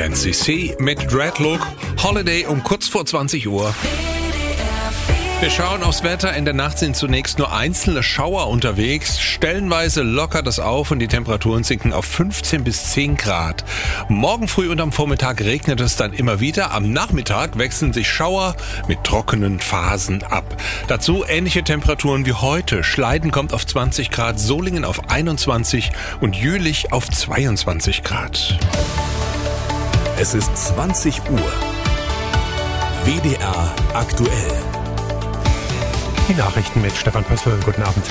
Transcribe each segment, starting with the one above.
Dancy C mit Dreadlock, Holiday um kurz vor 20 Uhr. Wir schauen aufs Wetter. In der Nacht sind zunächst nur einzelne Schauer unterwegs. Stellenweise lockert es auf und die Temperaturen sinken auf 15 bis 10 Grad. Morgen früh und am Vormittag regnet es dann immer wieder. Am Nachmittag wechseln sich Schauer mit trockenen Phasen ab. Dazu ähnliche Temperaturen wie heute. Schleiden kommt auf 20 Grad, Solingen auf 21 und Jülich auf 22 Grad. Es ist 20 Uhr. WDR aktuell. Die Nachrichten mit Stefan Pössl. Guten Abend.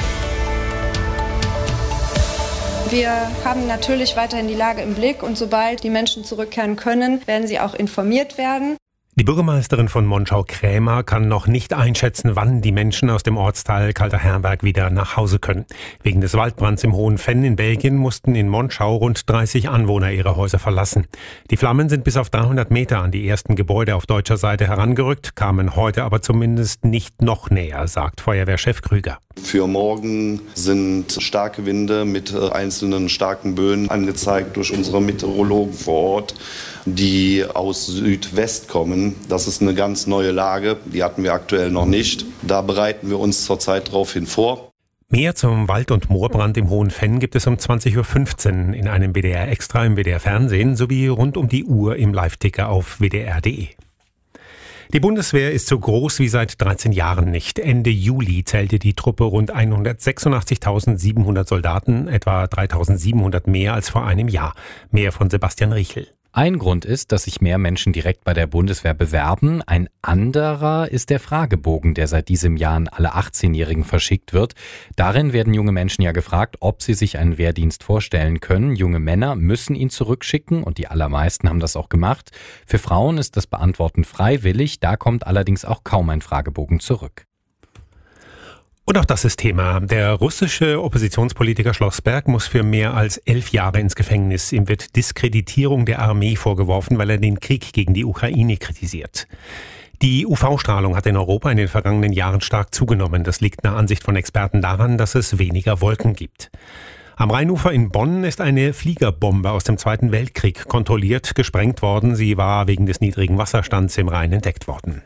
Wir haben natürlich weiterhin die Lage im Blick und sobald die Menschen zurückkehren können, werden sie auch informiert werden. Die Bürgermeisterin von Monschau-Krämer kann noch nicht einschätzen, wann die Menschen aus dem Ortsteil Kalter Herberg wieder nach Hause können. Wegen des Waldbrands im Hohen Venn in Belgien mussten in Monschau rund 30 Anwohner ihre Häuser verlassen. Die Flammen sind bis auf 300 Meter an die ersten Gebäude auf deutscher Seite herangerückt, kamen heute aber zumindest nicht noch näher, sagt Feuerwehrchef Krüger. Für morgen sind starke Winde mit einzelnen starken Böen angezeigt durch unsere Meteorologen vor Ort, die aus Südwest kommen. Das ist eine ganz neue Lage, die hatten wir aktuell noch nicht. Da bereiten wir uns zurzeit darauf hin vor. Mehr zum Wald- und Moorbrand im Hohen Venn gibt es um 20.15 Uhr in einem WDR Extra im WDR Fernsehen sowie rund um die Uhr im Live-Ticker auf wdr.de. Die Bundeswehr ist so groß wie seit 13 Jahren nicht. Ende Juli zählte die Truppe rund 186.700 Soldaten, etwa 3.700 mehr als vor einem Jahr. Mehr von Sebastian Riechel. Ein Grund ist, dass sich mehr Menschen direkt bei der Bundeswehr bewerben. Ein anderer ist der Fragebogen, der seit diesem Jahr an alle 18-Jährigen verschickt wird. Darin werden junge Menschen ja gefragt, ob sie sich einen Wehrdienst vorstellen können. Junge Männer müssen ihn zurückschicken und die allermeisten haben das auch gemacht. Für Frauen ist das Beantworten freiwillig, da kommt allerdings auch kaum ein Fragebogen zurück. Und auch das ist Thema. Der russische Oppositionspolitiker Schlossberg muss für mehr als 11 Jahre ins Gefängnis. Ihm wird Diskreditierung der Armee vorgeworfen, weil er den Krieg gegen die Ukraine kritisiert. Die UV-Strahlung hat in Europa in den vergangenen Jahren stark zugenommen. Das liegt nach Ansicht von Experten daran, dass es weniger Wolken gibt. Am Rheinufer in Bonn ist eine Fliegerbombe aus dem Zweiten Weltkrieg kontrolliert gesprengt worden. Sie war wegen des niedrigen Wasserstands im Rhein entdeckt worden.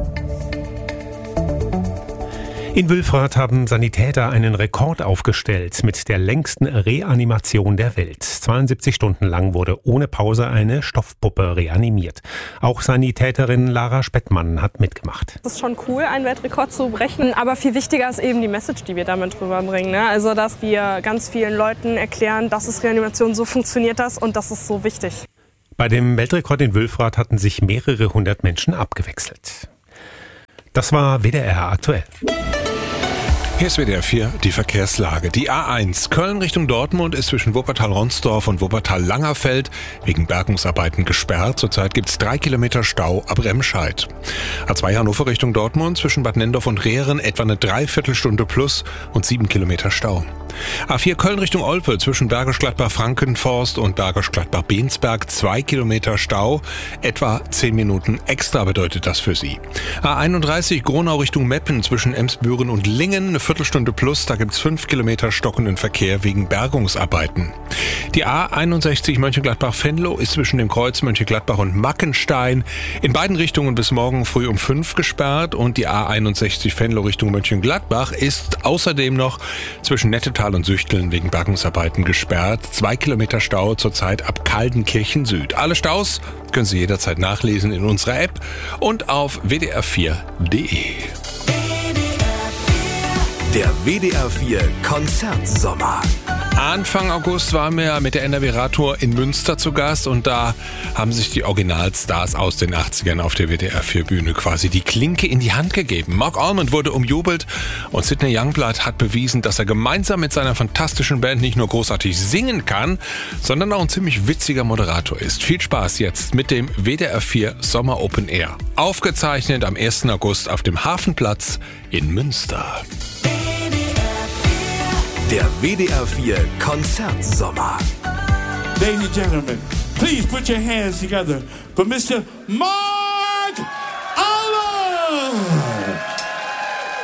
In Wülfrath haben Sanitäter einen Rekord aufgestellt mit der längsten Reanimation der Welt. 72 Stunden lang wurde ohne Pause eine Stoffpuppe reanimiert. Auch Sanitäterin Lara Spettmann hat mitgemacht. Es ist schon cool, einen Weltrekord zu brechen, aber viel wichtiger ist eben die Message, die wir damit rüberbringen. Also, dass wir ganz vielen Leuten erklären, das ist Reanimation, so funktioniert das und das ist so wichtig. Bei dem Weltrekord in Wülfrath hatten sich mehrere hundert Menschen abgewechselt. Das war WDR aktuell. Hier ist WDR 4, die Verkehrslage. Die A1 Köln Richtung Dortmund ist zwischen Wuppertal-Ronsdorf und Wuppertal-Langerfeld wegen Bergungsarbeiten gesperrt. Zurzeit gibt es 3 Kilometer Stau ab Remscheid. A2 Hannover Richtung Dortmund zwischen Bad Nendorf und Rehren etwa eine Dreiviertelstunde plus und 7 Kilometer Stau. A4 Köln Richtung Olpe zwischen Bergisch Gladbach-Frankenforst und Bergisch Gladbach-Bensberg 2 Kilometer Stau, etwa 10 Minuten extra bedeutet das für Sie. A31 Gronau Richtung Meppen zwischen Emsbüren und Lingen eine Viertelstunde plus, da gibt es 5 Kilometer stockenden Verkehr wegen Bergungsarbeiten. Die A61 Mönchengladbach-Venlo ist zwischen dem Kreuz Mönchengladbach und Mackenstein in beiden Richtungen bis morgen früh um 5 gesperrt und die A61 Venlo Richtung Mönchengladbach ist außerdem noch zwischen Nettetal und Süchteln wegen Bergungsarbeiten gesperrt. 2 Kilometer Stau zurzeit ab Kaldenkirchen Süd. Alle Staus können Sie jederzeit nachlesen in unserer App und auf wdr4.de. Der WDR 4 Konzertsommer. Anfang August waren wir mit der NRW-Radtour in Münster zu Gast und da haben sich die Originalstars aus den 80ern auf der WDR 4-Bühne quasi die Klinke in die Hand gegeben. Mark Almond wurde umjubelt und Sidney Youngblood hat bewiesen, dass er gemeinsam mit seiner fantastischen Band nicht nur großartig singen kann, sondern auch ein ziemlich witziger Moderator ist. Viel Spaß jetzt mit dem WDR 4 Sommer Open Air. Aufgezeichnet am 1. August auf dem Hafenplatz in Münster. Der WDR 4 Konzertsommer. Ladies and gentlemen, please put your hands together for Mr. Mark